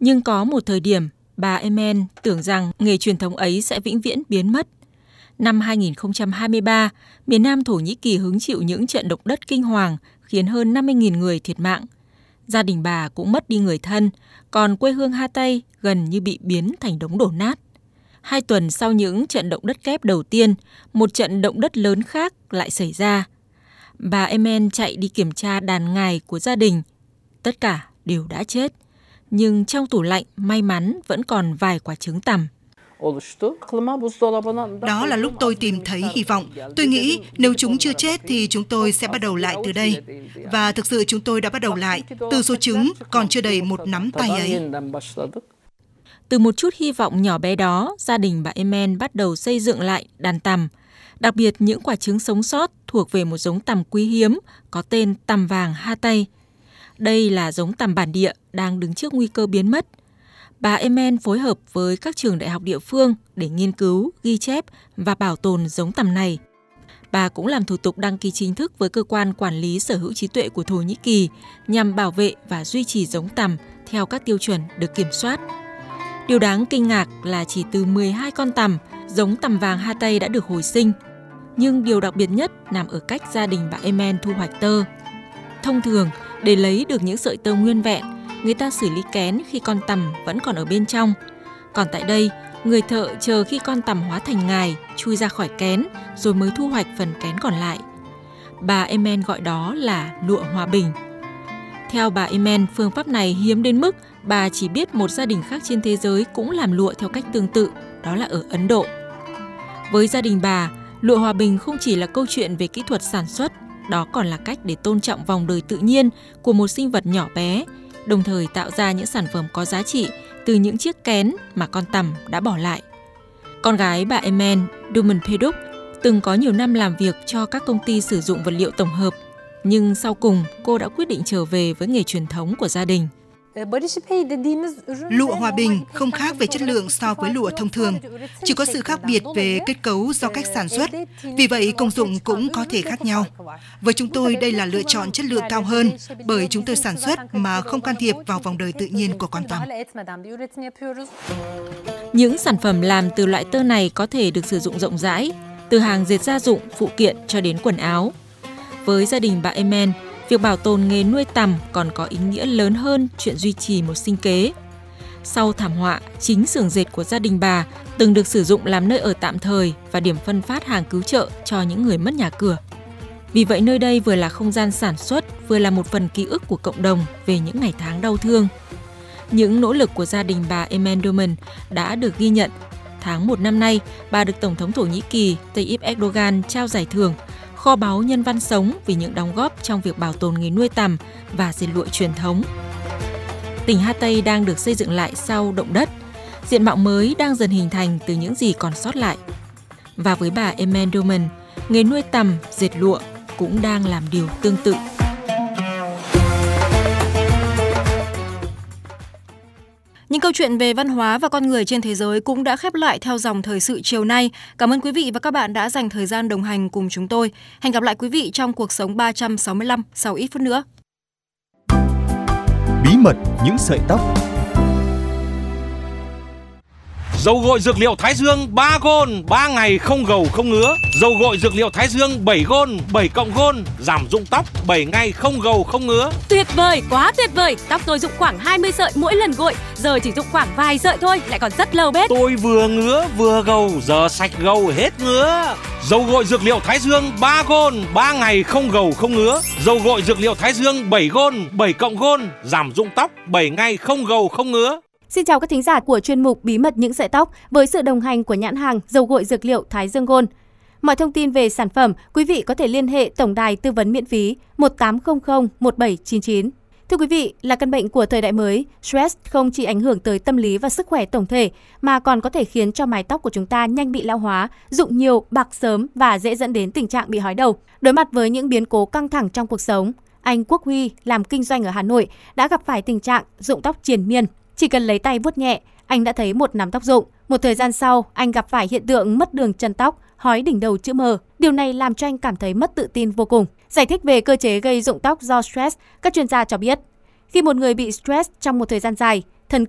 Nhưng có một thời điểm, bà Emen tưởng rằng nghề truyền thống ấy sẽ vĩnh viễn biến mất. Năm 2023, miền Nam Thổ Nhĩ Kỳ hứng chịu những trận động đất kinh hoàng khiến hơn 50.000 người thiệt mạng. Gia đình bà cũng mất đi người thân, còn quê hương Hatay gần như bị biến thành đống đổ nát. 2 tuần sau những trận động đất kép đầu tiên, một trận động đất lớn khác lại xảy ra. Bà Emen chạy đi kiểm tra đàn ngài của gia đình. Tất cả đều đã chết, nhưng trong tủ lạnh may mắn vẫn còn vài quả trứng tằm. Đó là lúc tôi tìm thấy hy vọng. Tôi nghĩ nếu chúng chưa chết thì chúng tôi sẽ bắt đầu lại từ đây. Và thực sự chúng tôi đã bắt đầu lại, từ số trứng còn chưa đầy một nắm tay ấy. Từ một chút hy vọng nhỏ bé đó, gia đình bà Emen bắt đầu xây dựng lại đàn tằm. Đặc biệt những quả trứng sống sót thuộc về một giống tằm quý hiếm có tên tằm vàng Hatay. Đây là giống tằm bản địa đang đứng trước nguy cơ biến mất. Bà Emen phối hợp với các trường đại học địa phương để nghiên cứu, ghi chép và bảo tồn giống tằm này. Bà cũng làm thủ tục đăng ký chính thức với cơ quan quản lý sở hữu trí tuệ của Thổ Nhĩ Kỳ nhằm bảo vệ và duy trì giống tằm theo các tiêu chuẩn được kiểm soát. Điều đáng kinh ngạc là chỉ từ 12 con tằm, giống tằm vàng Hatay đã được hồi sinh. Nhưng điều đặc biệt nhất nằm ở cách gia đình bà Emen thu hoạch tơ. Thông thường, để lấy được những sợi tơ nguyên vẹn, người ta xử lý kén khi con tằm vẫn còn ở bên trong. Còn tại đây, người thợ chờ khi con tằm hóa thành ngài, chui ra khỏi kén, rồi mới thu hoạch phần kén còn lại. Bà Emen gọi đó là lụa hòa bình. Theo bà Emen, phương pháp này hiếm đến mức bà chỉ biết một gia đình khác trên thế giới cũng làm lụa theo cách tương tự, đó là ở Ấn Độ. Với gia đình bà, lụa hòa bình không chỉ là câu chuyện về kỹ thuật sản xuất, đó còn là cách để tôn trọng vòng đời tự nhiên của một sinh vật nhỏ bé, đồng thời tạo ra những sản phẩm có giá trị từ những chiếc kén mà con tằm đã bỏ lại. Con gái bà Emen, Duman Peduk, từng có nhiều năm làm việc cho các công ty sử dụng vật liệu tổng hợp, nhưng sau cùng cô đã quyết định trở về với nghề truyền thống của gia đình. Lụa hòa bình không khác về chất lượng so với lụa thông thường, chỉ có sự khác biệt về kết cấu do cách sản xuất, vì vậy công dụng cũng có thể khác nhau. Với chúng tôi đây là lựa chọn chất lượng cao hơn, bởi chúng tôi sản xuất mà không can thiệp vào vòng đời tự nhiên của con tằm. Những sản phẩm làm từ loại tơ này có thể được sử dụng rộng rãi, từ hàng dệt gia dụng, phụ kiện cho đến quần áo. Với gia đình bà Emen, việc bảo tồn nghề nuôi tằm còn có ý nghĩa lớn hơn chuyện duy trì một sinh kế. Sau thảm họa, chính xưởng dệt của gia đình bà từng được sử dụng làm nơi ở tạm thời và điểm phân phát hàng cứu trợ cho những người mất nhà cửa. Vì vậy nơi đây vừa là không gian sản xuất, vừa là một phần ký ức của cộng đồng về những ngày tháng đau thương. Những nỗ lực của gia đình bà Emen Duman đã được ghi nhận. Tháng 1 năm nay, bà được Tổng thống Thổ Nhĩ Kỳ Tayyip Erdogan trao giải thưởng Kho báu nhân văn sống vì những đóng góp trong việc bảo tồn nghề nuôi tằm và dệt lụa truyền thống. Tỉnh Hatay đang được xây dựng lại sau động đất. Diện mạo mới đang dần hình thành từ những gì còn sót lại. Và với bà Emen Duman, nghề nuôi tằm, dệt lụa cũng đang làm điều tương tự. Những câu chuyện về văn hóa và con người trên thế giới cũng đã khép lại theo dòng thời sự chiều nay. Cảm ơn quý vị và các bạn đã dành thời gian đồng hành cùng chúng tôi. Hẹn gặp lại quý vị trong Cuộc sống 365 sau ít phút nữa. Bí mật những sợi tóc. Dầu gội dược liệu Thái Dương 3 gôn, 3 ngày không gầu không ngứa. Dầu gội dược liệu Thái Dương 7 gôn, 7 cộng gôn, giảm rụng tóc 7 ngày không gầu không ngứa. Tuyệt vời, quá tuyệt vời. Tóc tôi rụng khoảng 20 sợi mỗi lần gội, giờ chỉ rụng khoảng vài sợi thôi, lại còn rất lâu bết. Tôi vừa ngứa vừa gầu, giờ sạch gầu hết ngứa. Dầu gội dược liệu Thái Dương 3 gôn, 3 ngày không gầu không ngứa. Dầu gội dược liệu Thái Dương 7 gôn, 7 cộng gôn, giảm rụng tóc 7 ngày không gầu không ngứa. Xin chào các thính giả của chuyên mục Bí mật những sợi tóc với sự đồng hành của nhãn hàng dầu gội dược liệu Thái Dương Gold. Mọi thông tin về sản phẩm, quý vị có thể liên hệ tổng đài tư vấn miễn phí 1800 1799. Thưa quý vị, là căn bệnh của thời đại mới, stress không chỉ ảnh hưởng tới tâm lý và sức khỏe tổng thể mà còn có thể khiến cho mái tóc của chúng ta nhanh bị lão hóa, rụng nhiều, bạc sớm và dễ dẫn đến tình trạng bị hói đầu. Đối mặt với những biến cố căng thẳng trong cuộc sống, anh Quốc Huy làm kinh doanh ở Hà Nội đã gặp phải tình trạng rụng tóc triền miên. Chỉ cần lấy tay vuốt nhẹ, anh đã thấy một nắm tóc rụng. Một thời gian sau, anh gặp phải hiện tượng mất đường chân tóc, hói đỉnh đầu chữ M. Điều này làm cho anh cảm thấy mất tự tin vô cùng. Giải thích về cơ chế gây rụng tóc do stress, các chuyên gia cho biết, khi một người bị stress trong một thời gian dài,